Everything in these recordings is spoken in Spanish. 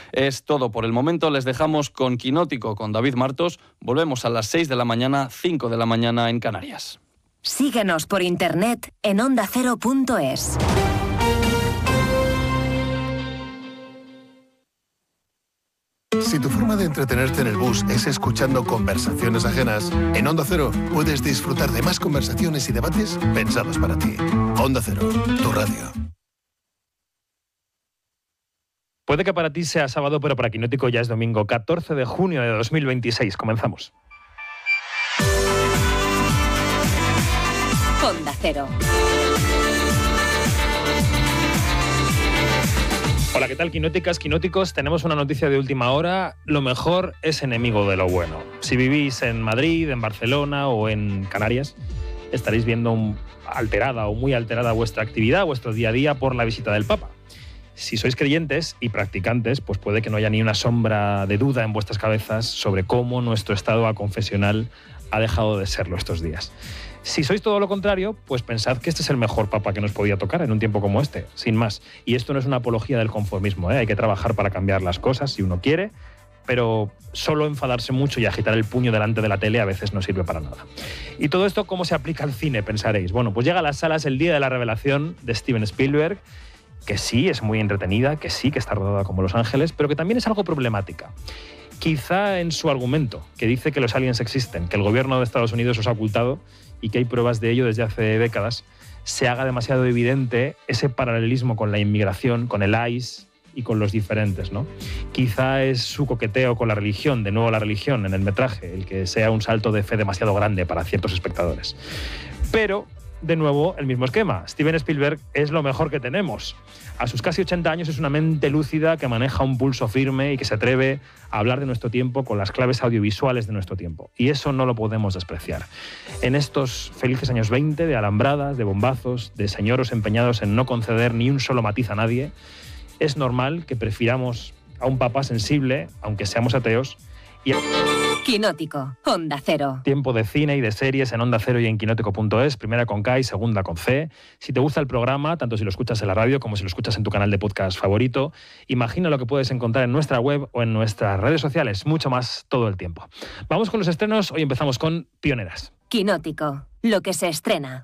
Es todo por el momento. Les dejamos con Quinótico, con David Martos. Volvemos a las 6 de la mañana, 5 de la mañana en Canarias. Síguenos por internet en ondacero.es. Si tu forma de entretenerte en el bus es escuchando conversaciones ajenas, en Onda Cero puedes disfrutar de más conversaciones y debates pensados para ti. Onda Cero, tu radio. Puede que para ti sea sábado, pero para Quinótico ya es domingo, 14 de junio de 2026. Comenzamos. Onda Cero. Hola, ¿qué tal, quinóticas, quinóticos? Tenemos una noticia de última hora. Lo mejor es enemigo de lo bueno. Si vivís en Madrid, en Barcelona o en Canarias, estaréis viendo alterada o muy alterada vuestra actividad, vuestro día a día por la visita del Papa. Si sois creyentes y practicantes, pues puede que no haya ni una sombra de duda en vuestras cabezas sobre cómo nuestro estado aconfesional ha dejado de serlo estos días. Si sois todo lo contrario, pues pensad que este es el mejor papa que nos podía tocar en un tiempo como este, sin más. Y esto no es una apología del conformismo, ¿eh? Hay que trabajar para cambiar las cosas si uno quiere, pero solo enfadarse mucho y agitar el puño delante de la tele a veces no sirve para nada. ¿Y todo esto cómo se aplica al cine, pensaréis? Bueno, pues llega a las salas El día de la revelación de Steven Spielberg, que sí es muy entretenida, que sí que está rodada como Los Ángeles, pero que también es algo problemática. Quizá en su argumento, que dice que los aliens existen, que el gobierno de Estados Unidos os ha ocultado y que hay pruebas de ello desde hace décadas, se haga demasiado evidente ese paralelismo con la inmigración, con el ICE y con los diferentes, ¿no? Quizá es su coqueteo con la religión, de nuevo la religión en el metraje, el que sea un salto de fe demasiado grande para ciertos espectadores. Pero, de nuevo, el mismo esquema. Steven Spielberg es lo mejor que tenemos. A sus casi 80 años es una mente lúcida que maneja un pulso firme y que se atreve a hablar de nuestro tiempo con las claves audiovisuales de nuestro tiempo. Y eso no lo podemos despreciar. En estos felices años 20, de alambradas, de bombazos, de señoros empeñados en no conceder ni un solo matiz a nadie, es normal que prefiramos a un papa sensible, aunque seamos ateos, y Quinótico, Onda Cero. Tiempo de cine y de series en Onda Cero y en quinótico.es, primera con K y segunda con C. Si te gusta el programa, tanto si lo escuchas en la radio como si lo escuchas en tu canal de podcast favorito, imagina lo que puedes encontrar en nuestra web o en nuestras redes sociales, mucho más todo el tiempo. Vamos con los estrenos, hoy empezamos con Pioneras. Quinótico, lo que se estrena.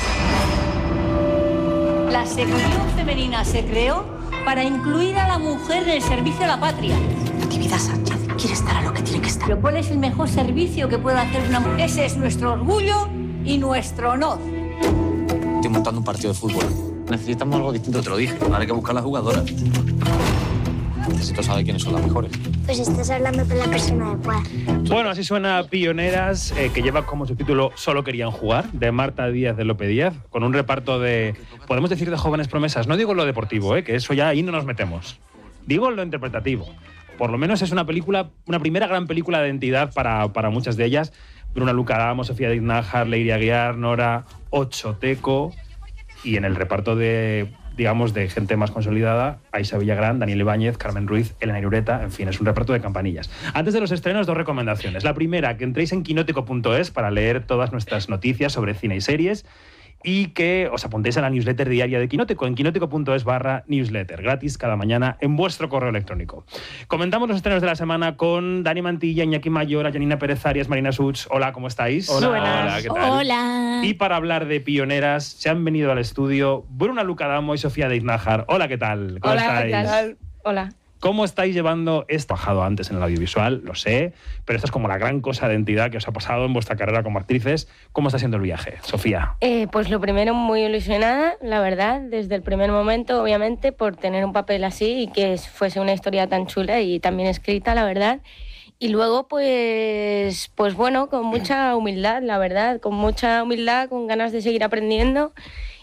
La sección femenina se creó para incluir a la mujer en el servicio a la patria. Natividad Sánchez quiere estar a lo que tiene que estar. Pero ¿cuál es el mejor servicio que puede hacer una mujer? Ese es nuestro orgullo y nuestro honor. Estoy montando un partido de fútbol. Necesitamos algo distinto, te lo dije. Ahora hay que buscar las jugadoras. Necesito saber quiénes son las mejores. Pues estás hablando con la persona adecuada. Bueno, así suena Pioneras, que lleva como subtítulo Solo querían jugar, de Marta Díaz de Lope Díaz, con un reparto de, podemos decir, de jóvenes promesas. No digo lo deportivo, que eso ya ahí no nos metemos. Digo lo interpretativo. Por lo menos es una película, una primera gran película de identidad para muchas de ellas. Bruna Lucaramo, Sofía Dignájar, Leiria Aguiar, Nora, Ocho Teco, y en el reparto de, digamos, de gente más consolidada, Aisha Villagrán, Daniel Ibáñez, Carmen Ruiz, Elena Irureta, en fin, es un reparto de campanillas. Antes de los estrenos, dos recomendaciones. La primera, que entréis en quinótico.es para leer todas nuestras noticias sobre cine y series, y que os apuntéis a la newsletter diaria de Quinótico en quinótico.es/newsletter, gratis cada mañana en vuestro correo electrónico. Comentamos los estrenos de la semana con Dani Mantilla, Iñaki Mayor, Janina Pérez Arias, Marina Such. Hola, ¿cómo estáis? Hola, hola, ¿qué tal? Hola. Y para hablar de Pioneras, se han venido al estudio Bruna Lucaramo y Sofía Dignájar. Hola, ¿qué tal? ¿Cómo estáis? ¿Qué tal? Hola. ¿Cómo estáis llevando esto? Trabajado antes en el audiovisual, lo sé, pero esto es como la gran cosa de identidad que os ha pasado en vuestra carrera como actrices. ¿Cómo está siendo el viaje, Sofía? Pues lo primero, muy ilusionada, la verdad, desde el primer momento, obviamente, por tener un papel así y que fuese una historia tan chula y tan bien escrita, la verdad. Y luego, pues bueno, con mucha humildad, la verdad, con mucha humildad, con ganas de seguir aprendiendo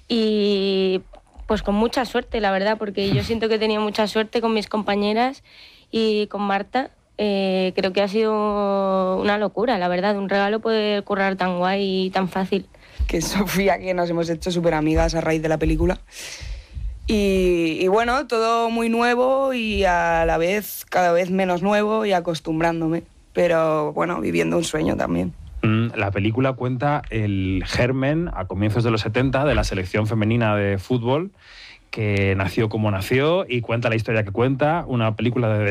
y pues con mucha suerte, la verdad, porque yo siento que he tenido mucha suerte con mis compañeras y con Marta. Creo que ha sido una locura, la verdad, un regalo poder currar tan guay y tan fácil. Que Sofía, que nos hemos hecho súper amigas a raíz de la película. Y bueno, todo muy nuevo y a la vez cada vez menos nuevo y acostumbrándome. Pero bueno, viviendo un sueño también. La película cuenta el germen a comienzos de los 70 de la selección femenina de fútbol que nació como nació y cuenta la historia que cuenta, una película de